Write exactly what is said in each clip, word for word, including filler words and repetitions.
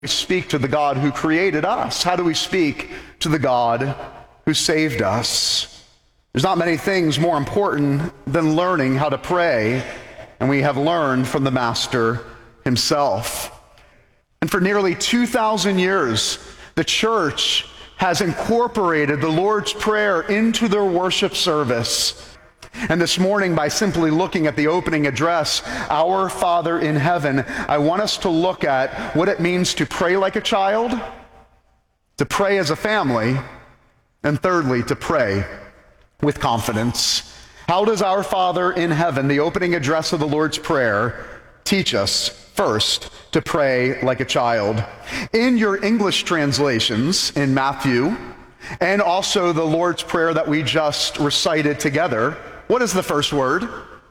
We speak to the God who created us? How do we speak to the God who saved us? There's not many things more important than learning how to pray, and we have learned from the Master himself. And for nearly two thousand years, the church has incorporated the Lord's Prayer into their worship service. And this morning, by simply looking at the opening address, Our Father in Heaven, I want us to look at what it means to pray like a child, to pray as a family, and thirdly, to pray with confidence. How does Our Father in Heaven, the opening address of the Lord's Prayer, teach us first to pray like a child? In your English translations, in Matthew, and also the Lord's Prayer that we just recited together, what is the first word?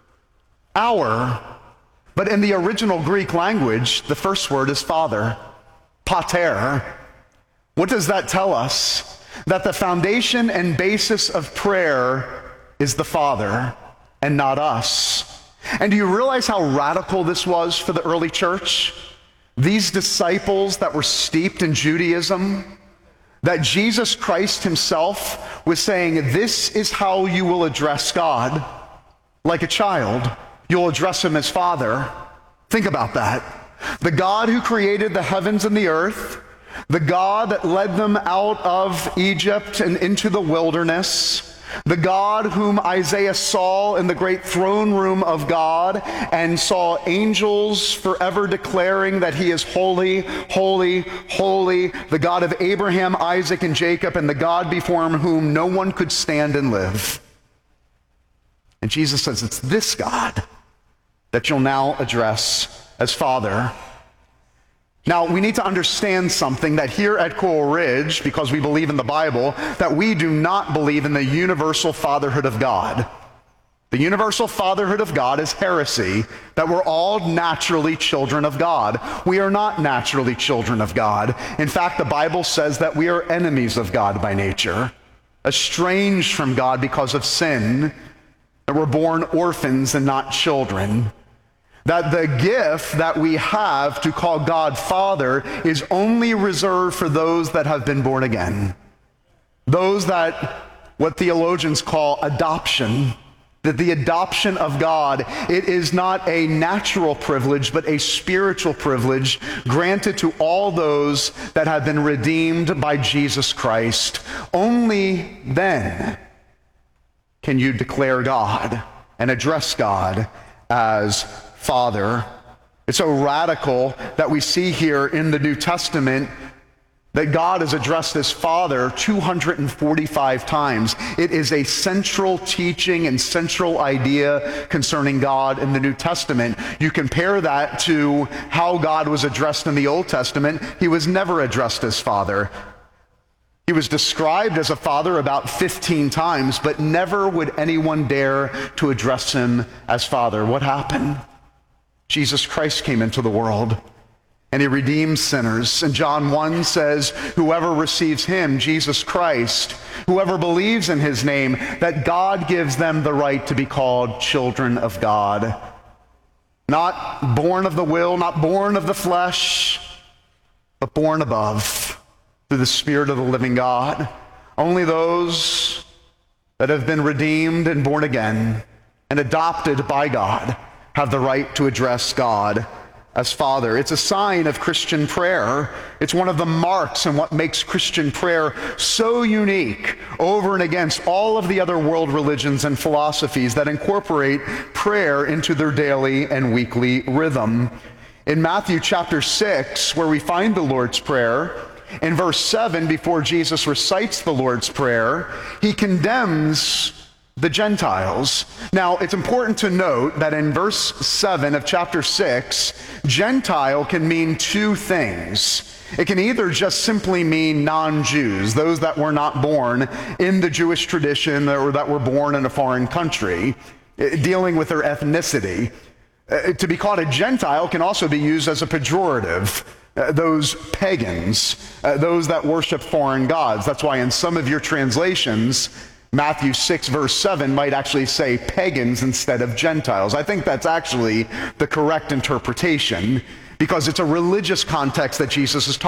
Our. But in the original Greek language, the first word is Father, pater. What does that tell us? That the foundation and basis of prayer is the Father and not us. And do you realize how radical this was for the early church? These disciples that were steeped in Judaism, that Jesus Christ himself was saying, this is how you will address God. Like a child, you'll address him as Father. Think about that. The God who created the heavens and the earth, the God that led them out of Egypt and into the wilderness, the God whom Isaiah saw in the great throne room of God and saw angels forever declaring that he is holy, holy, holy, the God of Abraham, Isaac, and Jacob, and the God before whom no one could stand and live. And Jesus says, it's this God that you'll now address as Father. Now, we need to understand something, that here at Coral Ridge, because we believe in the Bible, that we do not believe in the universal fatherhood of God. The universal fatherhood of God is heresy, that we're all naturally children of God. We are not naturally children of God. In fact, the Bible says that we are enemies of God by nature, estranged from God because of sin, that we're born orphans and not children. That the gift that we have to call God Father is only reserved for those that have been born again. Those that, what theologians call adoption, that the adoption of God, it is not a natural privilege, but a spiritual privilege granted to all those that have been redeemed by Jesus Christ. Only then can you declare God and address God as Father. It's so radical that we see here in the New Testament that God is addressed as Father two hundred forty-five times. It is a central teaching and central idea concerning God in the New Testament. You compare that to how God was addressed in the Old Testament. He was never addressed as Father. He was described as a father about fifteen times, but never would anyone dare to address him as Father. What happened? Jesus Christ came into the world, and he redeems sinners. And John one says, whoever receives him, Jesus Christ, whoever believes in his name, that God gives them the right to be called children of God. Not born of the will, not born of the flesh, but born above through the Spirit of the living God. Only those that have been redeemed and born again and adopted by God have the right to address God as Father. It's a sign of Christian prayer. It's one of the marks and what makes Christian prayer so unique over and against all of the other world religions and philosophies that incorporate prayer into their daily and weekly rhythm. In Matthew chapter six, where we find the Lord's Prayer, in verse seven, before Jesus recites the Lord's Prayer, he condemns the Gentiles. Now, it's important to note that in verse seven of chapter six, Gentile can mean two things. It can either just simply mean non-Jews, those that were not born in the Jewish tradition or that were born in a foreign country, dealing with their ethnicity. Uh, to be called a Gentile can also be used as a pejorative. Uh, those pagans, uh, those that worship foreign gods. That's why in some of your translations, Matthew six verse seven might actually say pagans instead of Gentiles. I think that's actually the correct interpretation, because it's a religious context that Jesus is talking